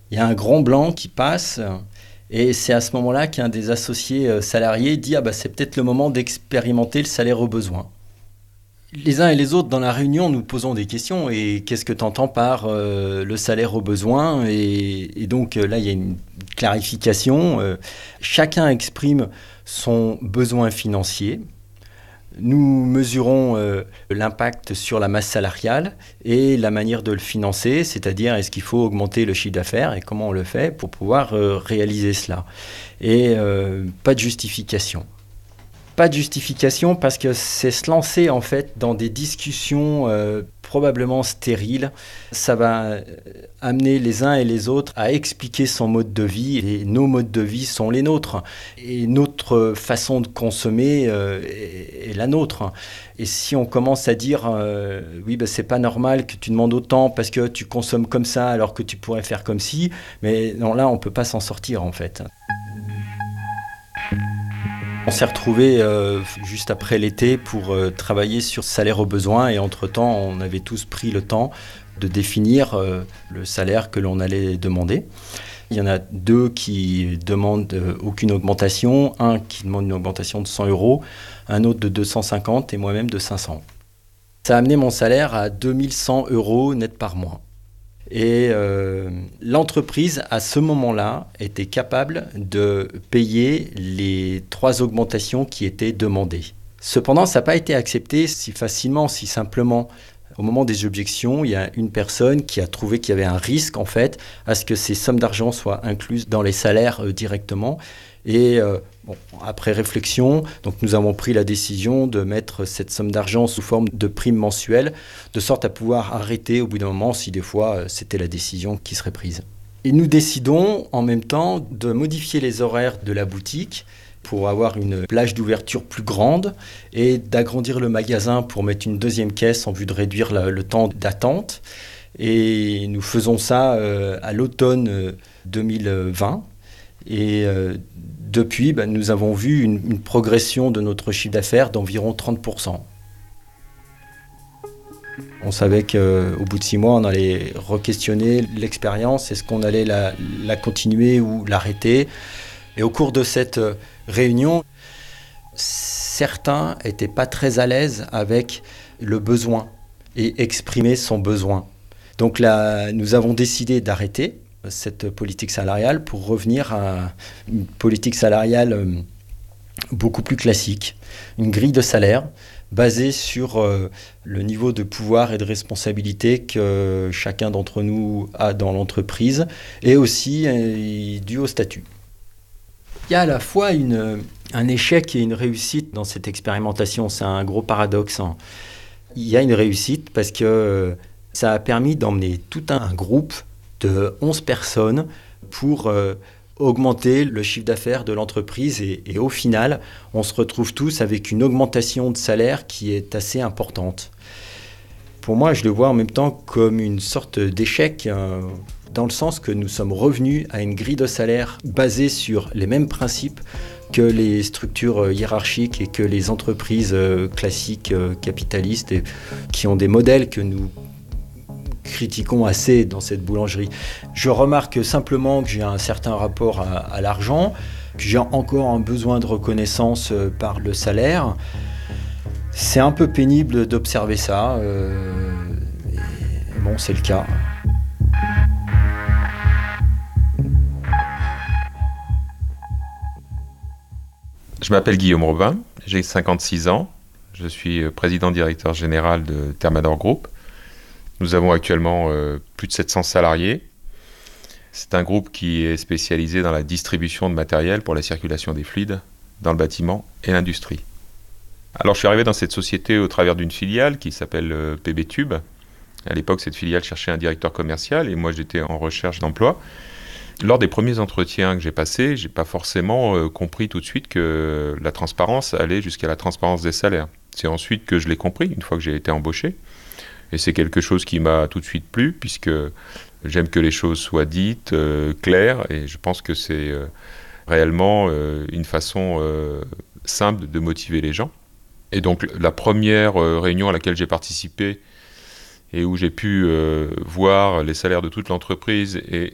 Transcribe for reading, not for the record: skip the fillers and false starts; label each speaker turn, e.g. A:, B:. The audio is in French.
A: Il y a un grand blanc qui passe et c'est à ce moment-là qu'un des associés salariés dit: «Ah bah c'est peut-être le moment d'expérimenter le salaire au besoin». Les uns et les autres dans la réunion nous posons des questions et qu'est-ce que tu entends par le salaire au besoin et donc là il y a une clarification. Chacun exprime son besoin financier. Nous mesurons l'impact sur la masse salariale et la manière de le financer, c'est-à-dire est-ce qu'il faut augmenter le chiffre d'affaires et comment on le fait pour pouvoir réaliser cela. Et pas de justification. Pas de justification parce que c'est se lancer en fait dans des discussions probablement stériles. Ça va amener les uns et les autres à expliquer son mode de vie et nos modes de vie sont les nôtres et notre façon de consommer est la nôtre. Et si on commence à dire oui ben c'est pas normal que tu demandes autant parce que tu consommes comme ça alors que tu pourrais faire comme si, mais non là on peut pas s'en sortir en fait. On s'est retrouvés juste après l'été pour travailler sur salaire aux besoins et entre-temps, on avait tous pris le temps de définir le salaire que l'on allait demander. Il y en a deux qui demandent aucune augmentation, un qui demande une augmentation de 100 euros, un autre de 250 et moi-même de 500. Ça a amené mon salaire à 2100 euros net par mois. Et l'entreprise, à ce moment-là, était capable de payer les 3 augmentations qui étaient demandées. Cependant, ça n'a pas été accepté si facilement, si simplement. Au moment des objections, il y a une personne qui a trouvé qu'il y avait un risque, en fait, à ce que ces sommes d'argent soient incluses dans les salaires directement. Et après réflexion, donc nous avons pris la décision de mettre cette somme d'argent sous forme de prime mensuelle, de sorte à pouvoir arrêter au bout d'un moment si des fois c'était la décision qui serait prise. Et nous décidons en même temps de modifier les horaires de la boutique pour avoir une plage d'ouverture plus grande et d'agrandir le magasin pour mettre une deuxième caisse en vue de réduire le temps d'attente. Et nous faisons ça à l'automne 2020. Et depuis, nous avons vu une progression de notre chiffre d'affaires d'environ 30%. On savait qu'au bout de 6 mois, on allait re-questionner l'expérience. Est-ce qu'on allait la continuer ou l'arrêter? Et au cours de cette réunion, certains n'étaient pas très à l'aise avec le besoin et exprimer son besoin. Donc là, nous avons décidé d'arrêter cette politique salariale pour revenir à une politique salariale beaucoup plus classique, une grille de salaire basée sur le niveau de pouvoir et de responsabilité que chacun d'entre nous a dans l'entreprise et aussi dû au statut. Il y a à la fois un échec et une réussite dans cette expérimentation, c'est un gros paradoxe. Il y a une réussite parce que ça a permis d'emmener tout un groupe de 11 personnes pour augmenter le chiffre d'affaires de l'entreprise et au final, on se retrouve tous avec une augmentation de salaire qui est assez importante. Pour moi, je le vois en même temps comme une sorte d'échec dans le sens que nous sommes revenus à une grille de salaire basée sur les mêmes principes que les structures hiérarchiques et que les entreprises classiques capitalistes et qui ont des modèles que nous critiquons assez dans cette boulangerie. Je remarque simplement que j'ai un certain rapport à l'argent, que j'ai encore un besoin de reconnaissance par le salaire. C'est un peu pénible d'observer ça. Bon, c'est le cas.
B: Je m'appelle Guillaume Robin, j'ai 56 ans. Je suis président-directeur général de Thermador Group. Nous avons actuellement plus de 700 salariés. C'est un groupe qui est spécialisé dans la distribution de matériel pour la circulation des fluides dans le bâtiment et l'industrie. Alors je suis arrivé dans cette société au travers d'une filiale qui s'appelle PB Tube. À l'époque, cette filiale cherchait un directeur commercial et moi j'étais en recherche d'emploi. Lors des premiers entretiens que j'ai passés, j'ai pas forcément compris tout de suite que la transparence allait jusqu'à la transparence des salaires. C'est ensuite que je l'ai compris, une fois que j'ai été embauché. Et c'est quelque chose qui m'a tout de suite plu, puisque j'aime que les choses soient dites, claires, et je pense que c'est réellement une façon simple de motiver les gens. Et donc la première réunion à laquelle j'ai participé, et où j'ai pu voir les salaires de toute l'entreprise et